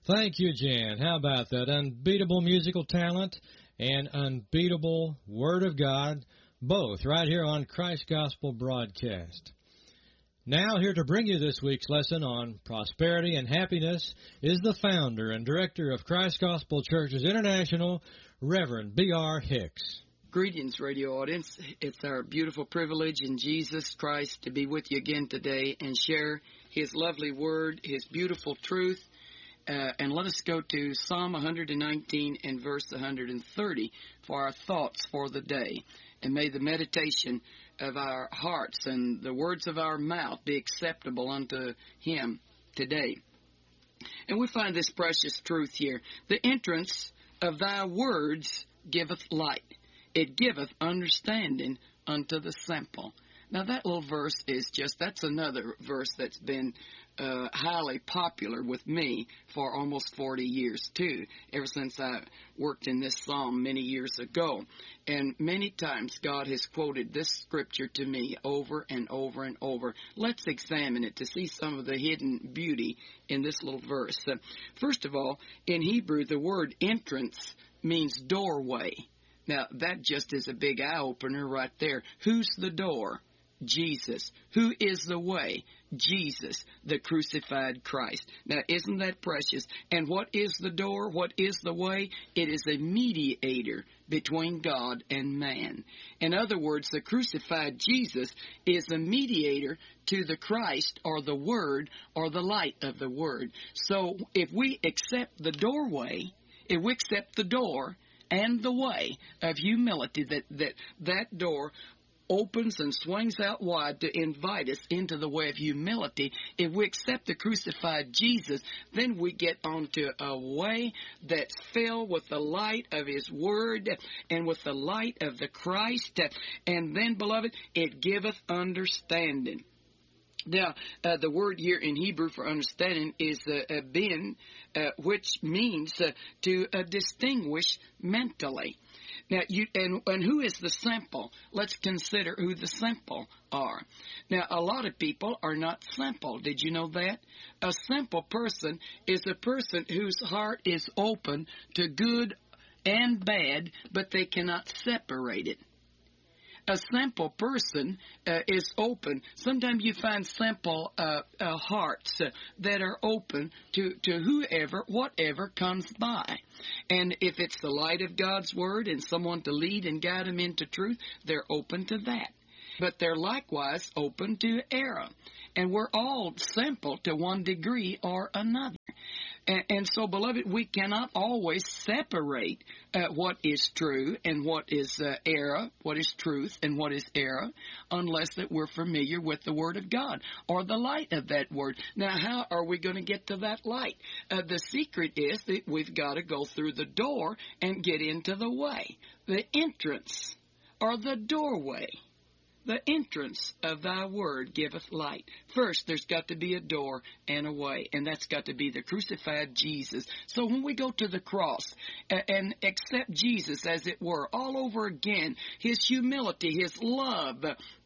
Thank you, Jan. How about that? Unbeatable musical talent and unbeatable Word of God, both right here on Christ Gospel Broadcast. Now, here to bring you this week's lesson on prosperity and happiness is the founder and director of Christ Gospel Churches International, Reverend B.R. Hicks. Greetings, radio audience. It's our beautiful privilege in Jesus Christ to be with you again today and share His lovely Word, His beautiful truth. And let us go to Psalm 119 and verse 130 for our thoughts for the day. And may the meditation of our hearts and the words of our mouth be acceptable unto Him today. And we find this precious truth here. The entrance of thy words giveth light. It giveth understanding unto the simple. Now that little verse that's another verse that's been highly popular with me for almost 40 years too, ever since I worked in this psalm many years ago. And many times God has quoted this scripture to me over and over and over. Let's examine it to see some of the hidden beauty in this little verse. First of all, in Hebrew, the word entrance means doorway. Now, that just is a big eye-opener right there. Who's the door? Jesus. Who is the way? Jesus, the crucified Christ. Now, isn't that precious? And what is the door? What is the way? It is a mediator between God and man. In other words, the crucified Jesus is a mediator to the Christ or the Word or the light of the Word. So, if we accept the doorway, if we accept the door and the way of humility, that door opens and swings out wide to invite us into the way of humility. If we accept the crucified Jesus, then we get onto a way that's filled with the light of His Word and with the light of the Christ. And then, beloved, it giveth understanding. Now, the word here in Hebrew for understanding is bin, which means to distinguish mentally. Now, and who is the simple? Let's consider who the simple are. Now, a lot of people are not simple. Did you know that? A simple person is a person whose heart is open to good and bad, but they cannot separate it. A simple person is open. Sometimes you find simple hearts that are open to whoever, whatever comes by. And if it's the light of God's Word and someone to lead and guide them into truth, they're open to that. But they're likewise open to error. And we're all simple to one degree or another. And so, beloved, we cannot always separate what is true and what is error, what is truth and what is error, unless that we're familiar with the Word of God or the light of that Word. Now, how are we going to get to that light? The secret is that we've got to go through the door and get into the way, the entrance or the doorway. The entrance of thy word giveth light. First, there's got to be a door and a way, and that's got to be the crucified Jesus. So when we go to the cross and accept Jesus, as it were, all over again, His humility, His love,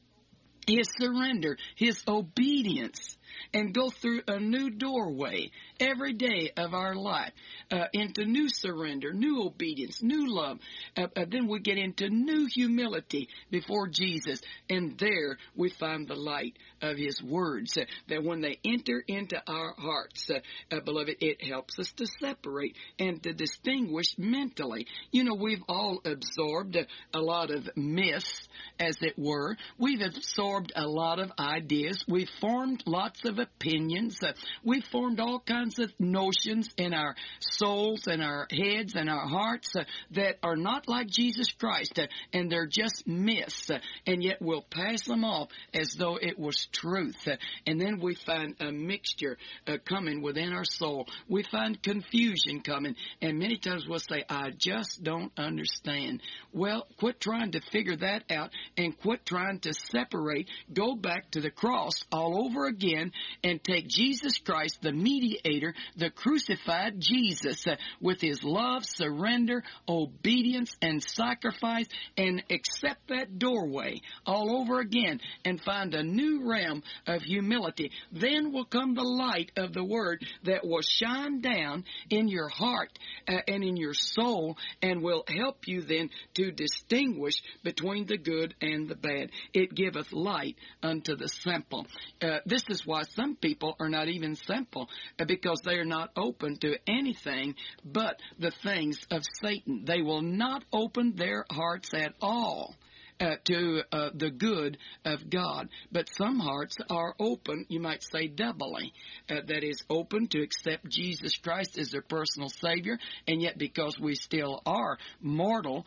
His surrender, His obedience, and go through a new doorway every day of our life into new surrender, new obedience, new love. Then we get into new humility before Jesus, and there we find the light of His words that when they enter into our hearts, beloved, it helps us to separate and to distinguish mentally. You know, we've all absorbed a lot of myths, as it were. We've absorbed a lot of ideas. We've formed lots of opinions. We've formed all kinds of notions in our souls and our heads and our hearts that are not like Jesus Christ, and they're just myths, and yet we'll pass them off as though it was truth. And then we find a mixture coming within our soul. We find confusion coming, and many times we'll say, I just don't understand. Well, quit trying to figure that out and quit trying to separate. Go back to the cross all over again and take Jesus Christ, the mediator, the crucified Jesus, with his love, surrender, obedience, and sacrifice, and accept that doorway all over again and find a new realm of humility. Then will come the light of the Word that will shine down in your heart and in your soul, and will help you then to distinguish between the good and the bad. It giveth light unto the simple. This is why some people are not even simple, because they are not open to anything but the things of Satan. They will not open their hearts at all to the good of God. But some hearts are open, you might say doubly, that is open to accept Jesus Christ as their personal Savior, and yet because we still are mortal,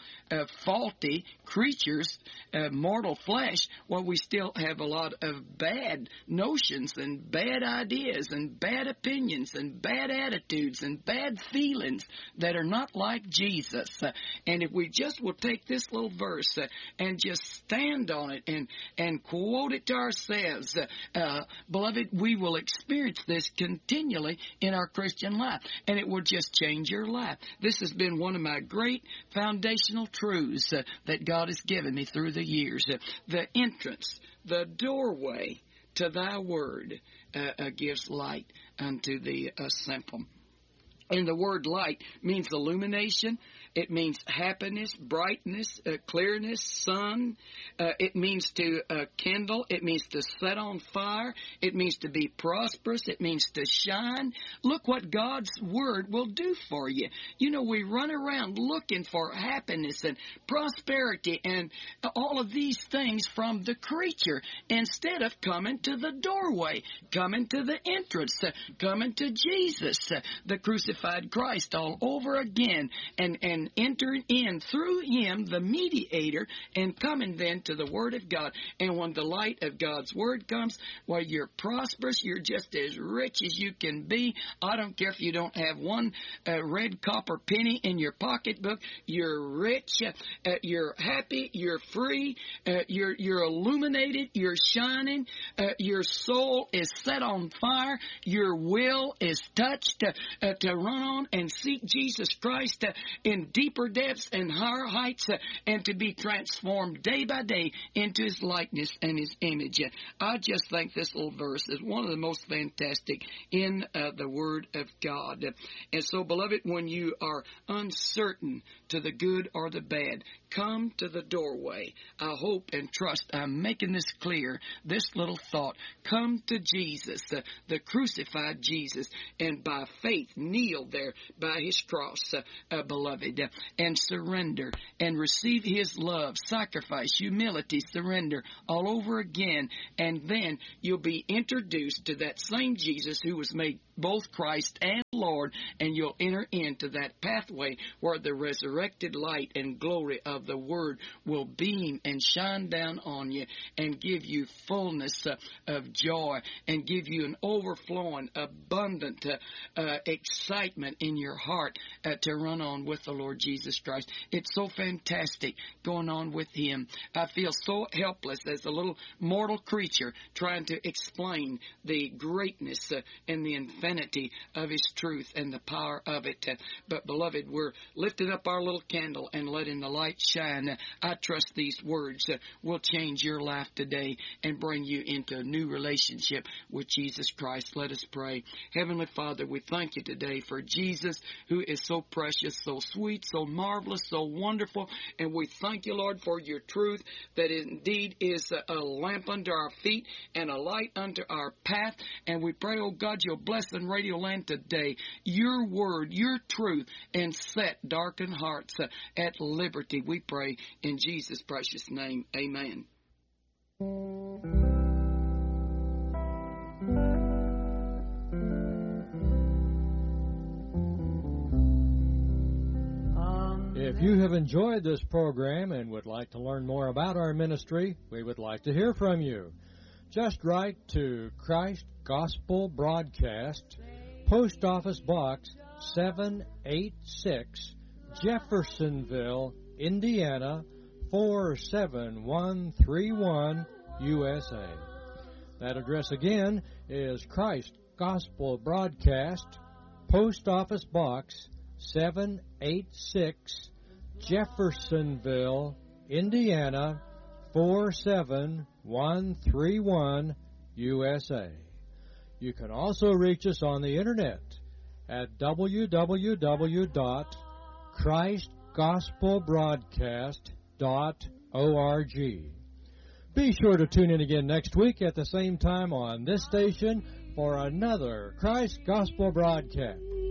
faulty creatures, mortal flesh, well, we still have a lot of bad notions and bad ideas and bad opinions and bad attitudes and bad feelings that are not like Jesus. And if we just will take this little verse and just stand on it and quote it to ourselves, beloved, we will experience this continually in our Christian life, and it will just change your life. This has been one of my great foundational truths that God has given me through the years. The entrance, the doorway to thy word gives light unto the simple. And the word light means illumination. It means happiness, brightness, clearness, sun. It means to kindle. It means to set on fire. It means to be prosperous. It means to shine. Look what God's Word will do for you. You know, we run around looking for happiness and prosperity and all of these things from the creature instead of coming to the doorway, coming to the entrance, coming to Jesus, the crucified Christ all over again, and entering in through him, the mediator, and coming then to the Word of God. And when the light of God's Word comes, well, you're prosperous. You're just as rich as you can be. I don't care if you don't have one red copper penny in your pocketbook. You're rich. You're happy. You're free. You're illuminated. You're shining. Your soul is set on fire. Your will is touched to run on and seek Jesus Christ in deeper depths and higher heights, and to be transformed day by day into his likeness and his image. I just think this little verse is one of the most fantastic in the Word of God. And so, beloved, when you are uncertain to the good or the bad, come to the doorway. I hope and trust I'm making this clear, this little thought. Come to Jesus, the crucified Jesus, and by faith kneel there by his cross, beloved, and surrender and receive his love, sacrifice, humility, surrender all over again. And then you'll be introduced to that same Jesus who was made both Christ and Lord, and you'll enter into that pathway where the resurrected light and glory of the Word will beam and shine down on you and give you fullness of joy and give you an overflowing, abundant excitement in your heart to run on with the Lord Jesus Christ. It's so fantastic going on with him. I feel so helpless as a little mortal creature trying to explain the greatness and the infinity of his truth and the power of it. But, beloved, we're lifting up our little candle and letting the light shine. I trust these words will change your life today and bring you into a new relationship with Jesus Christ. Let us pray. Heavenly Father, we thank you today for Jesus, who is so precious, so sweet, so marvelous, so wonderful. And we thank you, Lord, for your truth that indeed is a lamp unto our feet and a light unto our path. And we pray, oh God, you'll bless in Radio Land today your word, your truth, and set darkened hearts at liberty. We pray in Jesus' precious name. Amen. If you have enjoyed this program and would like to learn more about our ministry, we would like to hear from you. Just write to Christ Gospel Broadcast, Post Office Box 786, Jeffersonville, Indiana 47131, USA. That address again is Christ Gospel Broadcast, Post Office Box 786, Jeffersonville, Indiana 47131, USA. You can also reach us on the internet at www.christgospelbroadcast.org. Be sure to tune in again next week at the same time on this station for another Christ Gospel Broadcast.